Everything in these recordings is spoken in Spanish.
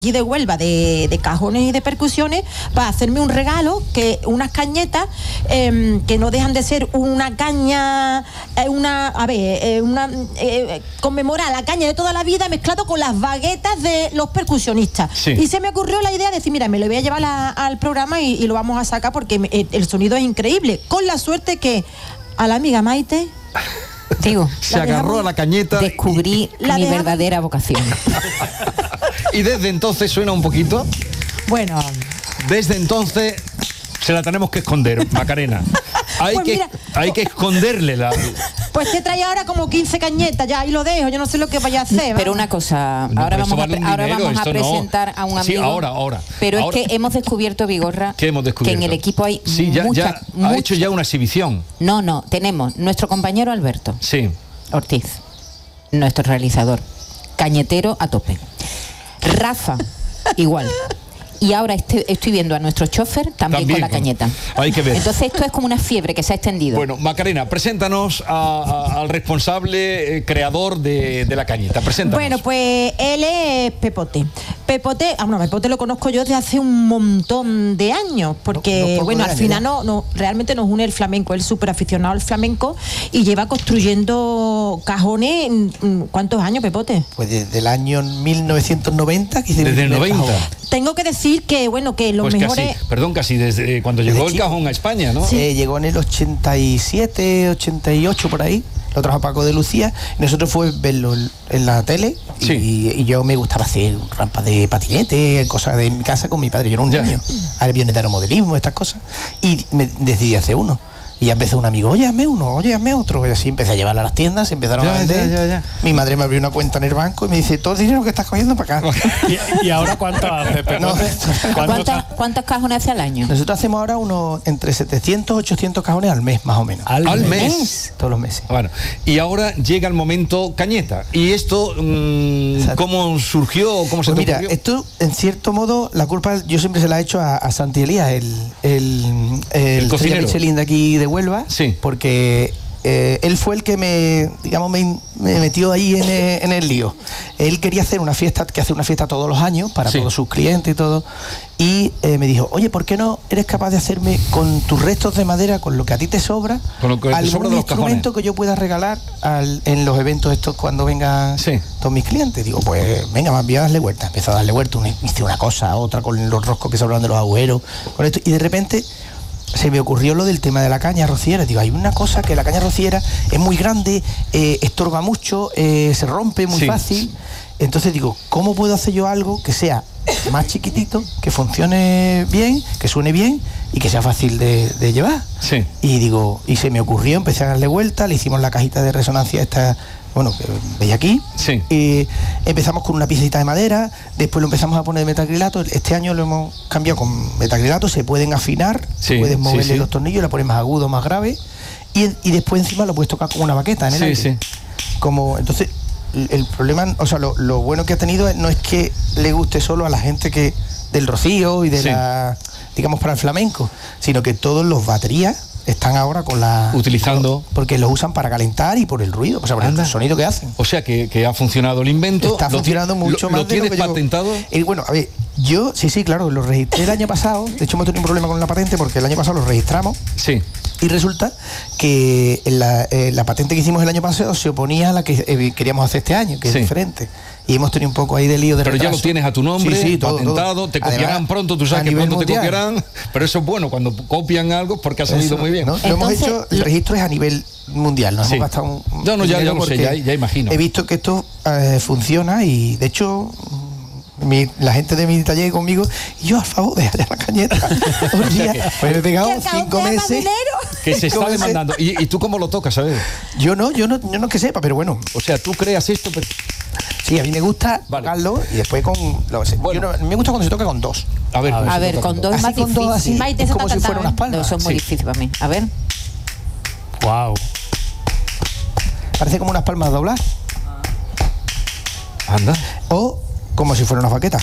y de Huelva de cajones y de percusiones para hacerme un regalo, que unas cañetas que no dejan de ser una caña, conmemora la caña de toda la vida mezclado con las baguetas de los percusionistas. Sí. Y se me ocurrió la idea de decir, mira, me lo voy a llevar al programa y lo vamos a sacar porque el sonido es increíble, con la suerte que a la amiga Maite... Digo, se agarró a la cañeta. Descubrí mi verdadera vocación. ¿Y desde entonces suena un poquito? Bueno. Desde entonces se la tenemos que esconder, Macarena. Hay que esconderle la... Pues te trae ahora como 15 cañetas, ya ahí lo dejo, yo no sé lo que vaya a hacer. Pero una cosa, ahora vamos a presentar a un amigo. Sí, ahora. Pero es que hemos descubierto, Vigorra, que en el equipo hay ha hecho ya una exhibición. No, tenemos nuestro compañero Alberto Ortiz, nuestro realizador, cañetero a tope. Rafa, igual. Y ahora estoy viendo a nuestro chofer también con la cañeta. Hay que ver. Entonces esto es como una fiebre que se ha extendido. Bueno, Macarena, preséntanos al responsable creador de la cañeta. Preséntanos. Bueno, pues él es Pepote. Pepote lo conozco yo desde hace un montón de años, porque al final realmente nos une el flamenco. Él es súper aficionado al flamenco y lleva construyendo cajones. ¿Cuántos años, Pepote? Pues desde el año 1990. Desde el 90. Tengo que decir que los pues mejores... Casi desde cuando llegó el cajón a España, ¿no? Sí. Llegó en el 87, 88 por ahí. Lo trajo Paco de Lucía. Y nosotros fue verlo en la tele. Sí. Y yo me gustaba hacer rampas de patinete, cosas de mi casa con mi padre. Yo era un niño. Aviones de aeromodelismo, estas cosas. Y me decidí hacer uno. Y ya empezó un amigo, oye, hazme uno, oye, hazme otro. Y así empecé a llevarlo a las tiendas, se empezaron a vender. Ya. Mi madre me abrió una cuenta en el banco y me dice, todo el dinero que estás cogiendo para acá. ¿Y ahora cuánto hace? ¿Cuántos cajones hace al año? Nosotros hacemos ahora entre 700 y 800 cajones al mes, más o menos. ¿Al mes? Todos los meses. Bueno, y ahora llega el momento cañeta. ¿Y esto cómo surgió? ¿Cómo se te ocurrió? Mira, esto, en cierto modo, la culpa yo siempre se la he hecho a Santi Elías, el cocinero Michelin de aquí de Huelva, porque él fue el que me metió ahí en el lío. Él quería hacer una fiesta, que hace una fiesta todos los años para todos sus clientes y todo, y me dijo, oye, ¿por qué no eres capaz de hacerme con tus restos de madera, con lo que a ti te sobra, algún instrumento que yo pueda regalar en los eventos estos cuando vengan todos mis clientes? Digo, pues venga, más bien a darle vuelta. Empezó a darle vuelta, hice una cosa, otra con los roscos que se hablan de los agujeros, con esto, y de repente se me ocurrió lo del tema de la caña rociera. Digo, hay una cosa que la caña rociera es muy grande, estorba mucho, se rompe muy fácil. Entonces digo, ¿cómo puedo hacer yo algo que sea más chiquitito, que funcione bien, que suene bien y que sea fácil de llevar? Y se me ocurrió, empecé a darle vuelta, le hicimos la cajita de resonancia esta, que veis aquí. Y empezamos con una piecita de madera, después lo empezamos a poner de metacrilato. Este año lo hemos cambiado con metacrilato, se pueden afinar, puedes moverle los tornillos, la pones más agudo, más grave, y después encima lo puedes tocar con una baqueta en el aire. Entonces, el problema, lo bueno que ha tenido no es que le guste solo a la gente que del rocío y de digamos para el flamenco, sino que todos los baterías están ahora utilizando, porque los usan para calentar y por el ruido, por el sonido que hacen. O sea que ha funcionado el invento. Está funcionando mucho más. ¿Lo tienes patentado? A ver, yo sí, claro, lo registré el año pasado. De hecho hemos tenido un problema con la patente porque el año pasado lo registramos. Y resulta que la patente que hicimos el año pasado se oponía a la que queríamos hacer este año, que es diferente. Y hemos tenido un poco ahí de lío de retraso. Pero ya lo tienes a tu nombre, patentado, todo. Te copiarán. Además, pronto, tú sabes que pronto mundial. Te copiarán, pero eso es bueno, cuando copian algo porque ha salido muy bien. ¿No? Lo hemos hecho, el registro es a nivel mundial, nos hemos gastado ya lo sé, ya imagino. He visto que esto funciona y de hecho la gente de mi taller conmigo, y yo, al favor, déjale la cañeta. Pues me he pegado 5 meses. Que se está demandando. ¿Y tú cómo lo tocas, sabes? Yo no es que sepa, pero bueno. O sea, tú creas esto, pero... Sí, a mí me gusta tocarlo y después con... me gusta cuando se toca con dos. A ver, con dos es más difícil. Así, Maite, como si fueran unas palmas. No, eso es muy difícil para mí. A ver. Wow. Parece como unas palmas dobladas. Anda. O como si fuera una baqueta.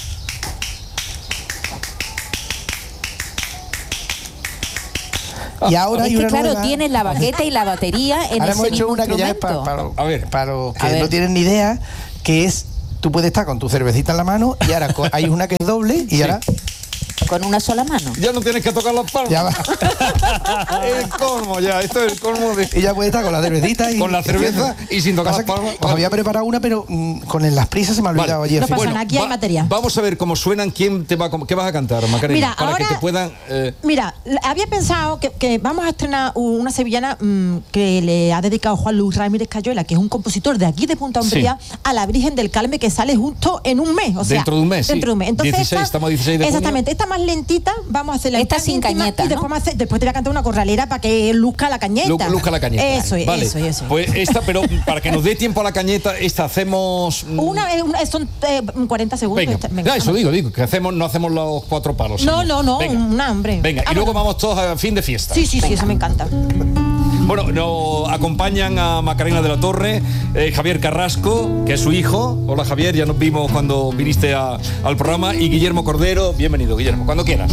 Y ahora hay una claro, nueva... tienes la baqueta y la batería en ahora ese hemos hecho mismo una que ya es para los que no tienen ni idea, que es tú puedes estar con tu cervecita en la mano y ahora hay una que es doble y ahora... Con una sola mano. Ya no tienes que tocar las palmas. Ya va. El colmo, ya. Esto es el colmo de... Y ya puede estar con la cervecita y... Con la cerveza y sin tocar las palmas. Os había preparado una, pero con las prisas se me ha olvidado ayer. No pasa nada, aquí hay materia. Vamos a ver cómo suenan. ¿Qué vas a cantar, Macarena? Mira, para ahora, que te puedan... Mira, había pensado que vamos a estrenar una sevillana que le ha dedicado Juan Luis Ramírez Cayuela, que es un compositor de aquí de Punta Umbría, a la Virgen del Carmen, que sale justo en un mes. O sea, dentro de un mes. Dentro de un mes. Entonces, 16, estamos a 16 de junio. Exactamente. Esta más lentita, vamos a hacerla esta sin cañeta, y después, después te voy a cantar una corralera para que luzca la cañeta. Luzca la cañeta. Eso es, vale. eso. Pues esta, pero para que nos dé tiempo a la cañeta, esta hacemos... son 40 segundos. Venga, eso digo, que no hacemos los 4 palos. No, venga. una hambre. Venga, y luego vamos todos a fin de fiesta. Sí, eso me encanta. Bueno, nos acompañan a Macarena de la Torre, Javier Carrasco, que es su hijo. Hola, Javier, ya nos vimos cuando viniste al programa. Y Guillermo Cordero. Bienvenido, Guillermo, cuando quieras.